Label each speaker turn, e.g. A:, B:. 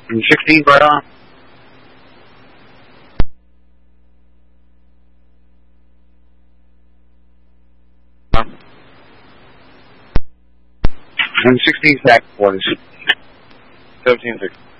A: And 16 right on. And 16 back, what is it?
B: 17-6.